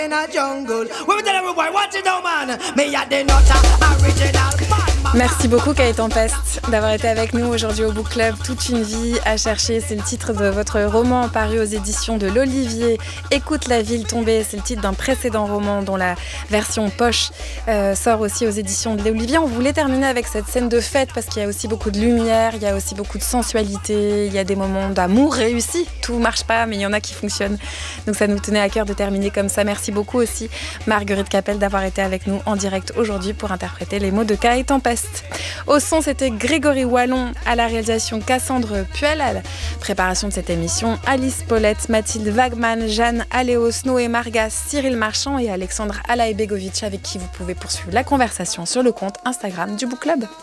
Merci beaucoup Gaëtan Pest d'avoir été avec nous aujourd'hui au Book Club. Toute une vie à chercher, c'est le titre de votre roman paru aux éditions de l'Olivier. Écoute la ville tomber, c'est le titre d'un précédent roman dont la version poche sort aussi aux éditions de l'Olivier. On voulait terminer avec cette scène de fête parce qu'il y a aussi beaucoup de lumière, il y a aussi beaucoup de sensualité, il y a des moments d'amour réussi. Tout marche pas mais il y en a qui fonctionnent. Donc ça nous tenait à cœur de terminer comme ça. Merci beaucoup aussi Marguerite Capel d'avoir été avec nous en direct aujourd'hui pour interpréter les mots de Gaëtan Pest. Au son, c'était Grégory Wallon, à la réalisation Cassandre Puel, à la préparation de cette émission Alice Paulette, Mathilde Wagman, Jeanne Aléos, Noé Margas, Cyril Marchand et Alexandre Alaïbegovic, avec qui vous pouvez poursuivre la conversation sur le compte Instagram du Book Club.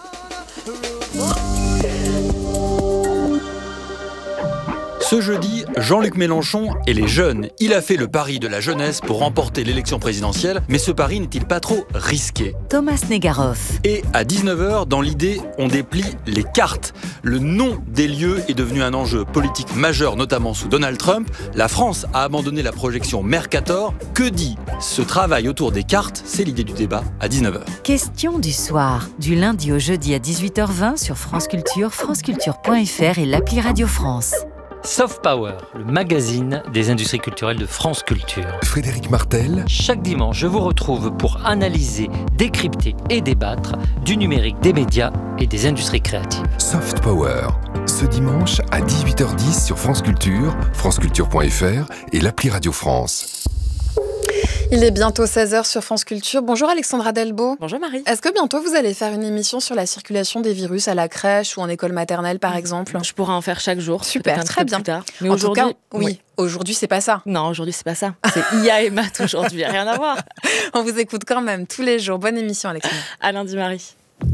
Ce jeudi, Jean-Luc Mélenchon et les jeunes. Il a fait le pari de la jeunesse pour remporter l'élection présidentielle, mais ce pari n'est-il pas trop risqué ? Thomas Negaroff. Et à 19h, dans l'idée, on déplie les cartes. Le nom des lieux est devenu un enjeu politique majeur, notamment sous Donald Trump. La France a abandonné la projection Mercator. Que dit ce travail autour des cartes ? C'est l'idée du débat à 19h. Question du soir, du lundi au jeudi à 18h20 sur France Culture, franceculture.fr et l'appli Radio France. Soft Power, le magazine des industries culturelles de France Culture. Frédéric Martel. Chaque dimanche, je vous retrouve pour analyser, décrypter et débattre du numérique, des médias et des industries créatives. Soft Power, ce dimanche à 18h10 sur France Culture, franceculture.fr et l'appli Radio France. Il est bientôt 16h sur France Culture. Bonjour Alexandra Delbo. Bonjour Marie. Est-ce que bientôt vous allez faire une émission sur la circulation des virus à la crèche ou en école maternelle par exemple ? Je pourrais en faire chaque jour. Super, très bien. Plus tard. Mais en aujourd'hui, tout cas, oui. Aujourd'hui, c'est pas ça. Non, aujourd'hui, c'est pas ça. C'est IA et maths aujourd'hui, rien à voir. On vous écoute quand même tous les jours. Bonne émission Alexandra. À lundi Marie.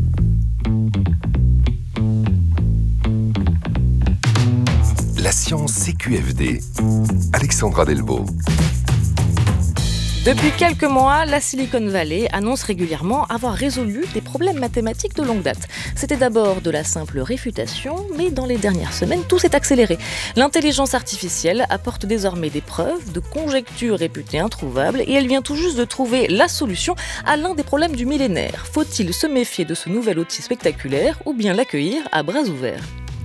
La science CQFD. Alexandra Delbo. Depuis quelques mois, la Silicon Valley annonce régulièrement avoir résolu des problèmes mathématiques de longue date. C'était d'abord de la simple réfutation, mais dans les dernières semaines, tout s'est accéléré. L'intelligence artificielle apporte désormais des preuves de conjectures réputées introuvables et elle vient tout juste de trouver la solution à l'un des problèmes du millénaire. Faut-il se méfier de ce nouvel outil spectaculaire ou bien l'accueillir à bras ouverts ?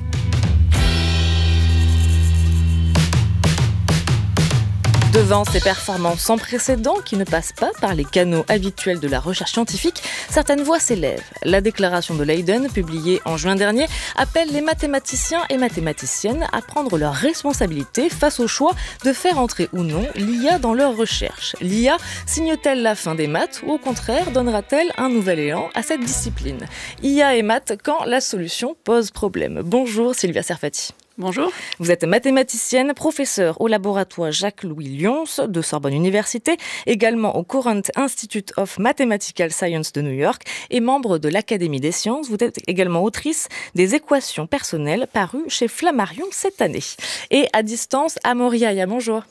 Devant ces performances sans précédent qui ne passent pas par les canaux habituels de la recherche scientifique, certaines voix s'élèvent. La déclaration de Leiden, publiée en juin dernier, appelle les mathématiciens et mathématiciennes à prendre leurs responsabilités face au choix de faire entrer ou non l'IA dans leurs recherches. L'IA signe-t-elle la fin des maths ou au contraire donnera-t-elle un nouvel élan à cette discipline ? IA et maths quand la solution pose problème. Bonjour Sylvia Serfati. Bonjour. Vous êtes mathématicienne, professeure au laboratoire Jacques-Louis Lyons de Sorbonne Université, également au Courant Institute of Mathematical Science de New York et membre de l'Académie des sciences. Vous êtes également autrice des équations personnelles parues chez Flammarion cette année. Et à distance, Amaury Aya, bonjour.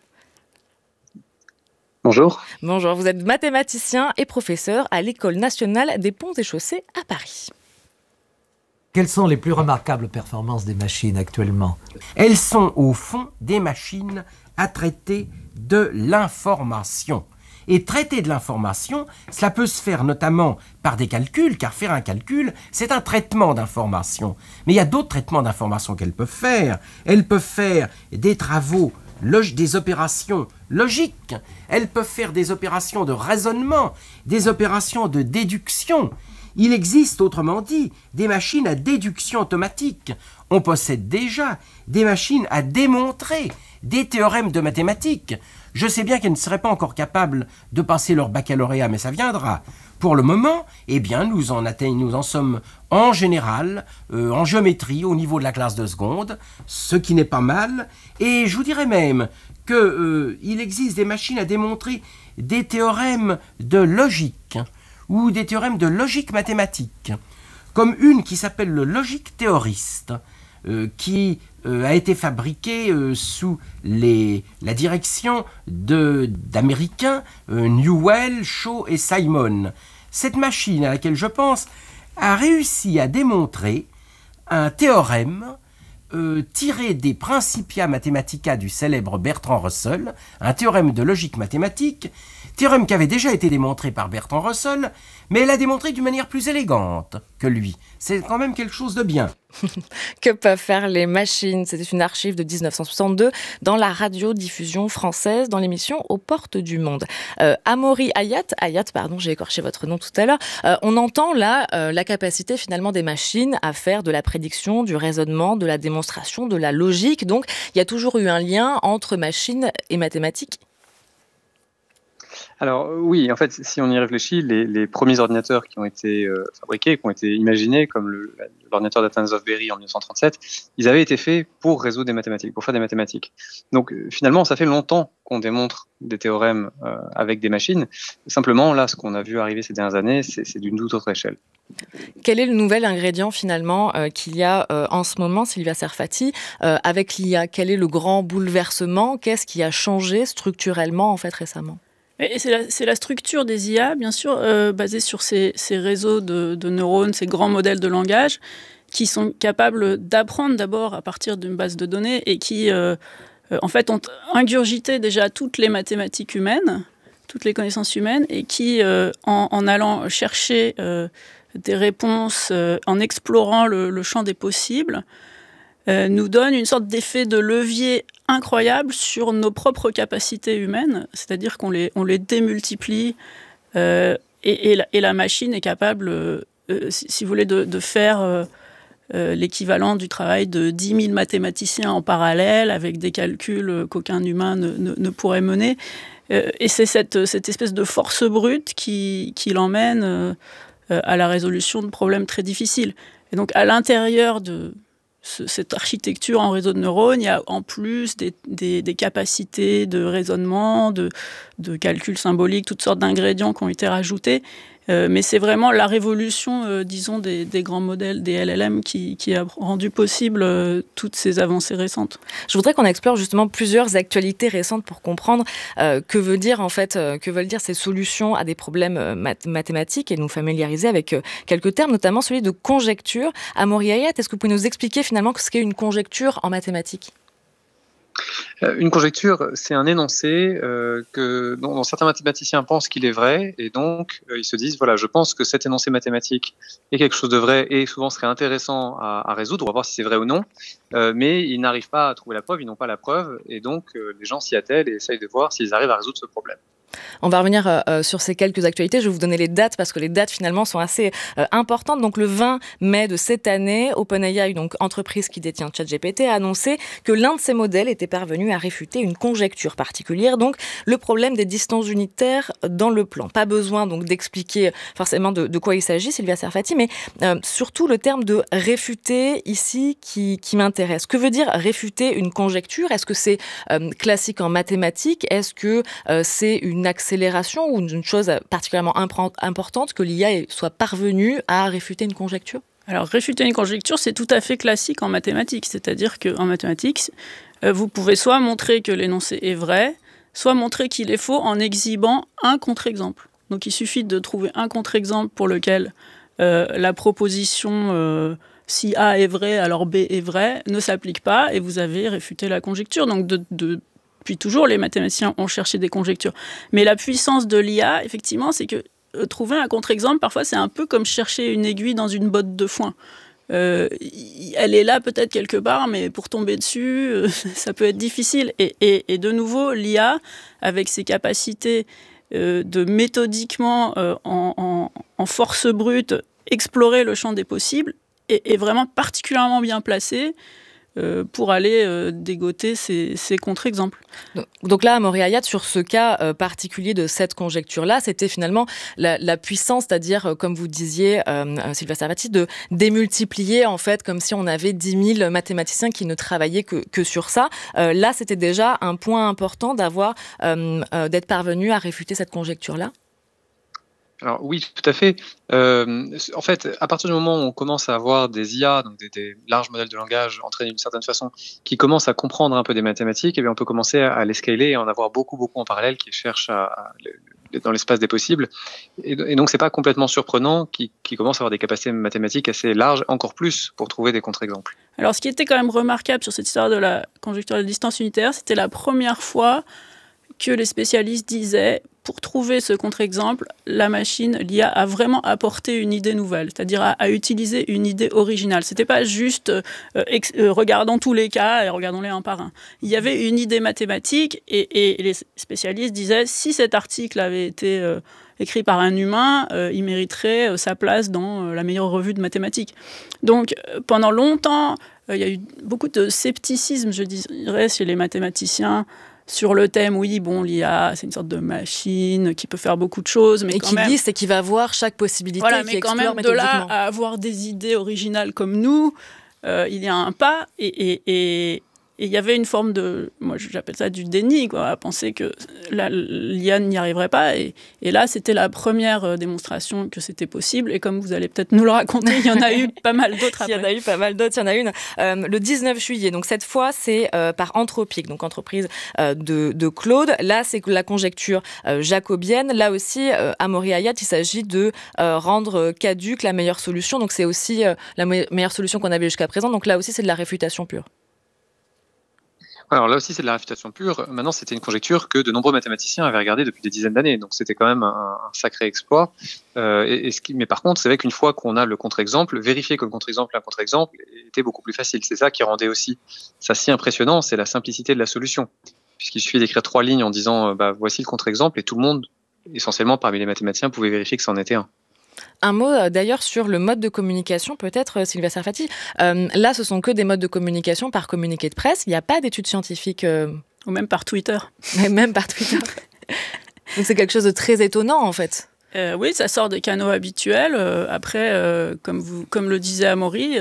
Bonjour. Bonjour, vous êtes mathématicien et professeur à l'École nationale des ponts et chaussées à Paris. Quelles sont les plus remarquables performances des machines actuellement ? Elles sont au fond des machines à traiter de l'information. Et traiter de l'information, cela peut se faire notamment par des calculs, car faire un calcul, c'est un traitement d'information. Mais il y a d'autres traitements d'information qu'elles peuvent faire. Elles peuvent faire des travaux, des opérations logiques. Elles peuvent faire des opérations de raisonnement, des opérations de déduction. Il existe, autrement dit, des machines à déduction automatique. On possède déjà des machines à démontrer des théorèmes de mathématiques. Je sais bien qu'elles ne seraient pas encore capables de passer leur baccalauréat, mais ça viendra. Pour le moment, eh bien, nous en sommes en général, en géométrie, au niveau de la classe de seconde, ce qui n'est pas mal. Et je vous dirais même qu'il existe des machines à démontrer des théorèmes de logique, ou des théorèmes de logique mathématique, comme une qui s'appelle le logique théoriste, qui a été fabriqué sous la direction d'Américains Newell, Shaw et Simon. Cette machine à laquelle je pense a réussi à démontrer un théorème tiré des Principia Mathematica du célèbre Bertrand Russell, un théorème de logique mathématique, théorème qui avait déjà été démontré par Bertrand Russell, mais elle a démontré d'une manière plus élégante que lui. C'est quand même quelque chose de bien. Que peuvent faire les machines? C'était une archive de 1962 dans la radiodiffusion française dans l'émission Aux portes du monde. Amaury Hayat, j'ai écorché votre nom tout à l'heure, on entend là la capacité finalement des machines à faire de la prédiction, du raisonnement, de la démonstration, de la logique. Donc il y a toujours eu un lien entre machines et mathématiques. Alors oui, en fait, si on y réfléchit, les premiers ordinateurs qui ont été fabriqués, qui ont été imaginés, comme l'ordinateur d'Athens of Berry en 1937, ils avaient été faits pour résoudre des mathématiques, pour faire des mathématiques. Donc finalement, ça fait longtemps qu'on démontre des théorèmes avec des machines. Simplement, là, ce qu'on a vu arriver ces dernières années, c'est d'une toute autre échelle. Quel est le nouvel ingrédient finalement qu'il y a en ce moment, Sylvia Serfati, avec l'IA? Quel est le grand bouleversement? Qu'est-ce qui a changé structurellement en fait récemment? Et c'est la structure des IA, bien sûr, basée sur ces réseaux de neurones, ces grands modèles de langage, qui sont capables d'apprendre d'abord à partir d'une base de données et qui, en fait, ont ingurgité déjà toutes les mathématiques humaines, toutes les connaissances humaines, et qui, en allant chercher des réponses, en explorant le champ des possibles, nous donne une sorte d'effet de levier incroyable sur nos propres capacités humaines, c'est-à-dire qu'on les démultiplie et la machine est capable, si vous voulez, de faire l'équivalent du travail de 10 000 mathématiciens en parallèle avec des calculs qu'aucun humain ne pourrait mener. Et c'est cette espèce de force brute qui l'emmène à la résolution de problèmes très difficiles. Et donc à l'intérieur de cette architecture en réseau de neurones, il y a en plus des capacités de raisonnement, de calcul symbolique, toutes sortes d'ingrédients qui ont été rajoutés. Mais c'est vraiment la révolution, disons, des grands modèles, des LLM, qui a rendu possible toutes ces avancées récentes. Je voudrais qu'on explore justement plusieurs actualités récentes pour comprendre que veulent dire ces solutions à des problèmes mathématiques et nous familiariser avec quelques termes, notamment celui de conjecture. Amaury Hayat, est-ce que vous pouvez nous expliquer finalement ce qu'est une conjecture en mathématiques ? Une conjecture, c'est un énoncé dont certains mathématiciens pensent qu'il est vrai, et donc ils se disent, voilà, je pense que cet énoncé mathématique est quelque chose de vrai et souvent serait intéressant à résoudre, on va voir si c'est vrai ou non, mais ils n'arrivent pas à trouver la preuve, ils n'ont pas la preuve, et donc les gens s'y attellent et essayent de voir s'ils arrivent à résoudre ce problème. On va revenir sur ces quelques actualités. Je vais vous donner les dates parce que les dates finalement sont assez importantes. Donc le 20 mai de cette année, OpenAI, donc entreprise qui détient ChatGPT, a annoncé que l'un de ses modèles était parvenu à réfuter une conjecture particulière, donc le problème des distances unitaires dans le plan. Pas besoin donc d'expliquer forcément de quoi il s'agit, Sylvia Serfati, mais surtout le terme de réfuter ici qui m'intéresse. Que veut dire réfuter une conjecture ? Est-ce que c'est classique en mathématiques ? Est-ce que c'est une accélération ou une chose particulièrement importante que l'IA soit parvenue à réfuter une conjecture ? Alors, réfuter une conjecture, c'est tout à fait classique en mathématiques. C'est-à-dire qu'en mathématiques, vous pouvez soit montrer que l'énoncé est vrai, soit montrer qu'il est faux en exhibant un contre-exemple. Donc, il suffit de trouver un contre-exemple pour lequel la proposition si A est vrai, alors B est vrai, ne s'applique pas et vous avez réfuté la conjecture. Donc, depuis toujours, les mathématiciens ont cherché des conjectures. Mais la puissance de l'IA, effectivement, c'est que trouver un contre-exemple, parfois, c'est un peu comme chercher une aiguille dans une botte de foin. Elle est là peut-être quelque part, mais pour tomber dessus, ça peut être difficile. Et de nouveau, l'IA, avec ses capacités de méthodiquement, en force brute, explorer le champ des possibles, est vraiment particulièrement bien placée pour aller dégoter ces contre-exemples. Donc là, Amaury Hayat, sur ce cas particulier de cette conjecture-là, c'était finalement la puissance, c'est-à-dire, comme vous disiez, Sylvia Serfati, de démultiplier, en fait, comme si on avait 10 000 mathématiciens qui ne travaillaient que sur ça. Là, c'était déjà un point important d'être parvenu à réfuter cette conjecture-là. Alors oui, tout à fait. En fait, à partir du moment où on commence à avoir des IA, donc des larges modèles de langage entraînés d'une certaine façon, qui commencent à comprendre un peu des mathématiques, eh bien on peut commencer à les scaler et en avoir beaucoup en parallèle qui cherchent dans l'espace des possibles. Et donc, c'est pas complètement surprenant qu'il commence à avoir des capacités mathématiques assez larges, encore plus pour trouver des contre-exemples. Alors, ce qui était quand même remarquable sur cette histoire de la conjecture de la distance unitaire, c'était la première fois que les spécialistes disaient, pour trouver ce contre-exemple, la machine, l'IA, a vraiment apporté une idée nouvelle, c'est-à-dire a utilisé une idée originale. C'était pas juste regardons tous les cas et regardons-les un par un. Il y avait une idée mathématique et les spécialistes disaient, si cet article avait été écrit par un humain, il mériterait sa place dans la meilleure revue de mathématiques. Donc, pendant longtemps, il y a eu beaucoup de scepticisme, je dirais, chez les mathématiciens, sur le thème, oui, bon, l'IA, c'est une sorte de machine qui peut faire beaucoup de choses, mais et quand qui même... dit, c'est qu'il va voir chaque possibilité, voilà, qui mais explore quand même, de là à avoir des idées originales comme nous, il y a un pas, et il y avait une forme de... Moi, j'appelle ça du déni, quoi, à penser que l'IA n'y arriverait pas, et là, c'était la première démonstration que c'était possible, et comme vous allez peut-être nous le raconter, il y en a eu pas mal d'autres après. Il y en a eu pas mal d'autres, il y en a une le 19 juillet, donc cette fois, c'est par Anthropic, donc entreprise de Claude. Là, c'est la conjecture jacobienne. Là aussi, à Amaury Hayat, il s'agit de rendre caduque la meilleure solution, donc c'est aussi la meilleure solution qu'on avait jusqu'à présent, donc là aussi, c'est de la réfutation pure. Alors là aussi, c'est de la réfutation pure. Maintenant, c'était une conjecture que de nombreux mathématiciens avaient regardée depuis des dizaines d'années. Donc, c'était quand même un sacré exploit. Mais par contre, c'est vrai qu'une fois qu'on a le contre-exemple, vérifier que le contre-exemple est un contre-exemple était beaucoup plus facile. C'est ça qui rendait aussi ça si impressionnant, c'est la simplicité de la solution. Puisqu'il suffit d'écrire 3 lignes en disant voici le contre-exemple, et tout le monde, essentiellement parmi les mathématiciens, pouvait vérifier que c'en était un. Un mot d'ailleurs sur le mode de communication, peut-être, Sylvia Sarfati. Là, ce sont que des modes de communication par communiqué de presse. Il n'y a pas d'études scientifiques. Ou même par Twitter. Même par Twitter. Donc c'est quelque chose de très étonnant, en fait. Oui, ça sort des canaux habituels. Après, comme le disait Amaury,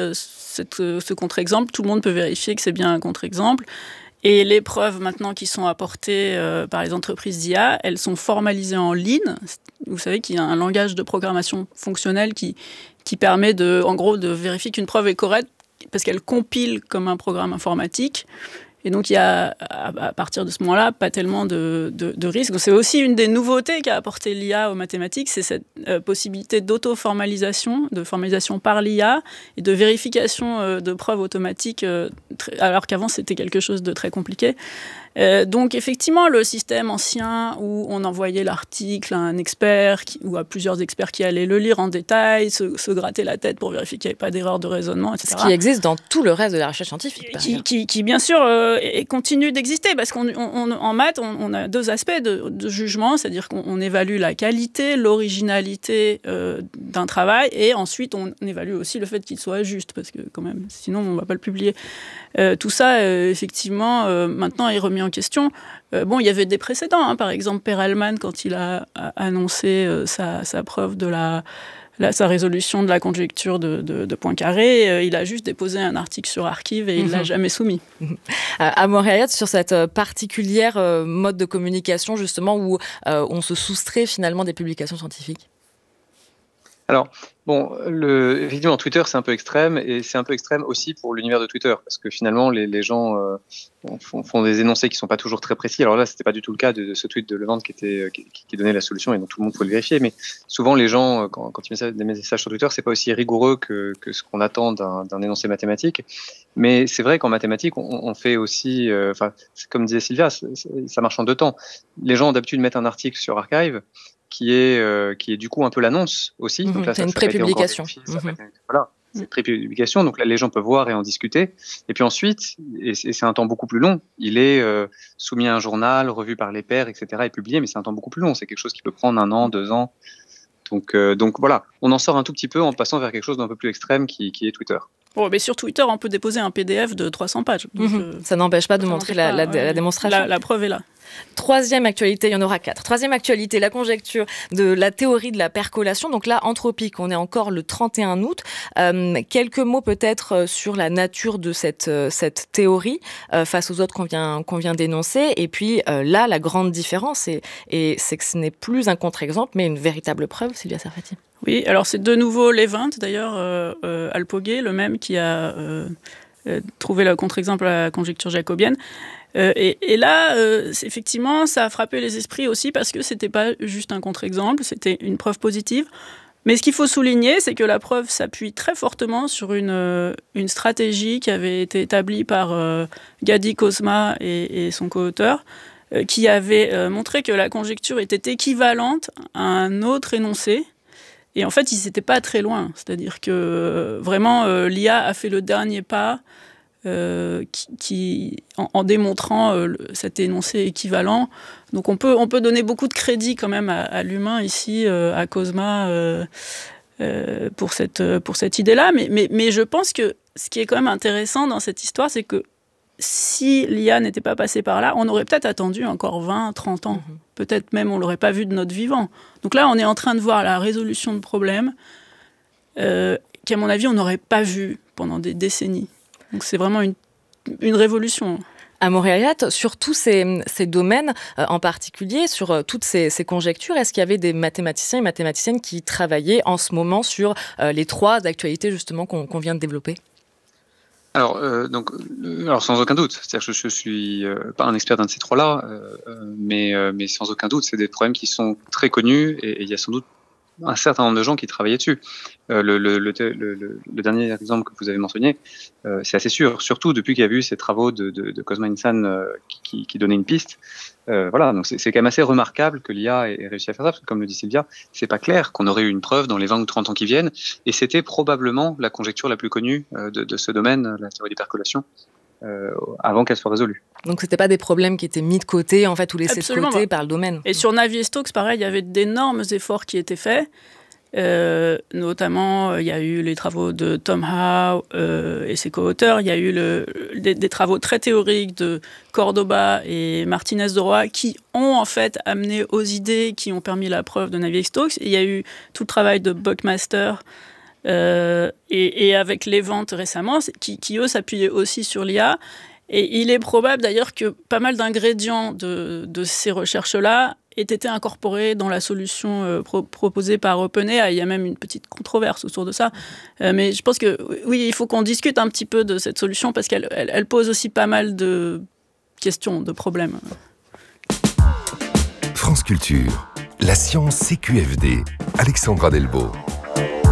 ce contre-exemple, tout le monde peut vérifier que c'est bien un contre-exemple. Et les preuves maintenant qui sont apportées par les entreprises d'IA, elles sont formalisées en ligne. Vous savez qu'il y a un langage de programmation fonctionnelle qui permet en gros de vérifier qu'une preuve est correcte parce qu'elle compile comme un programme informatique. Et donc, il y a, à partir de ce moment-là, pas tellement de risques. Donc, c'est aussi une des nouveautés qu'a apporté l'IA aux mathématiques, c'est cette possibilité d'auto-formalisation, de formalisation par l'IA et de vérification de preuves automatiques, alors qu'avant, c'était quelque chose de très compliqué. Donc, effectivement, le système ancien où on envoyait l'article à un expert ou à plusieurs experts qui allaient le lire en détail, se gratter la tête pour vérifier qu'il n'y avait pas d'erreur de raisonnement, etc. Ce qui existe dans tout le reste de la recherche scientifique. Qui bien sûr, et continue d'exister, parce qu'en maths, on a 2 aspects de jugement, c'est-à-dire qu'on évalue la qualité, l'originalité d'un travail, et ensuite, on évalue aussi le fait qu'il soit juste, parce que quand même, sinon, on ne va pas le publier. Tout ça, effectivement, maintenant est remis en question. Il y avait des précédents, par exemple Perelman, quand il a annoncé sa preuve de sa résolution de la conjecture de Poincaré, il a juste déposé un article sur Archive et il ne l'a jamais soumis. Amaury Hayat, sur cette particulière mode de communication, justement, où on se soustrait finalement des publications scientifiques. Alors, effectivement, Twitter, c'est un peu extrême, et c'est un peu extrême aussi pour l'univers de Twitter, parce que finalement, les gens font des énoncés qui ne sont pas toujours très précis. Alors là, ce n'était pas du tout le cas de ce tweet de Levente qui donnait la solution, et donc tout le monde pouvait le vérifier, mais souvent, les gens, quand ils mettent des messages sur Twitter, ce n'est pas aussi rigoureux que ce qu'on attend d'un énoncé mathématique. Mais c'est vrai qu'en mathématiques, on fait aussi, comme disait Sylvia, ça marche en 2 temps. Les gens, d'habitude, mettent un article sur Archive, qui est du coup un peu l'annonce aussi. Donc là, c'est une prépublication. Voilà, c'est une prépublication. Donc là, les gens peuvent voir et en discuter. Et puis ensuite, et c'est un temps beaucoup plus long, il est soumis à un journal, revu par les pairs, etc. et publié, mais c'est un temps beaucoup plus long. C'est quelque chose qui peut prendre 1 an, 2 ans. Donc voilà, on en sort un tout petit peu en passant vers quelque chose d'un peu plus extrême qui est Twitter. Bon, mais sur Twitter, on peut déposer un PDF de 300 pages. Donc, ça n'empêche pas de montrer la démonstration. La preuve est là. 3e actualité, il y en aura 4. 3e actualité, la conjecture de la théorie de la percolation. Donc là, Anthropic, on est encore le 31 août. Quelques mots peut-être sur la nature de cette théorie face aux autres qu'on vient d'énoncer. Et puis là, la grande différence, c'est que ce n'est plus un contre-exemple, mais une véritable preuve, Sylvia Sarfati. Oui, alors c'est de nouveau Levente, d'ailleurs, Alpogé, le même qui a trouver le contre-exemple à la conjecture jacobienne. Et là, effectivement, ça a frappé les esprits aussi parce que c'était pas juste un contre-exemple, c'était une preuve positive. Mais ce qu'il faut souligner, c'est que la preuve s'appuie très fortement sur une stratégie qui avait été établie par Gadi Kozma et son co-auteur, qui avait montré que la conjecture était équivalente à un autre énoncé. Et en fait, ils n'étaient pas très loin. C'est-à-dire que vraiment, l'IA a fait le dernier pas en démontrant cet énoncé équivalent. Donc on peut donner beaucoup de crédit quand même à l'humain ici, à Kozma, pour cette idée-là. Mais je pense que ce qui est quand même intéressant dans cette histoire, c'est que si l'IA n'était pas passée par là, on aurait peut-être attendu encore 20, 30 ans. Peut-être même on ne l'aurait pas vu de notre vivant. Donc là, on est en train de voir la résolution de problèmes qu'à mon avis, on n'aurait pas vu pendant des décennies. Donc c'est vraiment une révolution. À Montréal, sur tous ces domaines, en particulier sur toutes ces conjectures, est-ce qu'il y avait des mathématiciens et mathématiciennes qui travaillaient en ce moment sur les 3 d'actualité justement qu'on vient de développer ? Alors sans aucun doute. C'est-à-dire que je suis pas un expert d'un de ces 3-là, mais sans aucun doute, c'est des problèmes qui sont très connus et il y a sans doute un certain nombre de gens qui travaillaient dessus. Le dernier exemple que vous avez mentionné, c'est assez sûr, surtout depuis qu'il y a eu ces travaux de Kozma Insan qui donnaient une piste. Voilà, donc c'est quand même assez remarquable que l'IA ait réussi à faire ça, parce que comme le dit Sylvia, c'est pas clair qu'on aurait eu une preuve dans les 20 ou 30 ans qui viennent, et c'était probablement la conjecture la plus connue de ce domaine, la théorie des percolations, avant qu'elle soit résolue. Donc c'était pas des problèmes qui étaient mis de côté, en fait, ou laissés de côté par le domaine. Et sur Navier-Stokes, pareil, il y avait d'énormes efforts qui étaient faits. Notamment, il y a eu les travaux de Tom Howe et ses co-auteurs. Il y a eu des travaux très théoriques de Cordoba et Martinez de Roy qui ont en fait amené aux idées qui ont permis la preuve de Navier-Stokes. Et il y a eu tout le travail de Buckmaster et avec Levant récemment, qui eux s'appuyaient aussi sur l'IA. Et il est probable d'ailleurs que pas mal d'ingrédients de ces recherches-là aient été incorporés dans la solution proposée par OpenAI. Il y a même une petite controverse autour de ça. Mais je pense que oui, il faut qu'on discute un petit peu de cette solution parce qu'elle pose aussi pas mal de questions, de problèmes. France Culture, la science CQFD, Alexandra Delbo.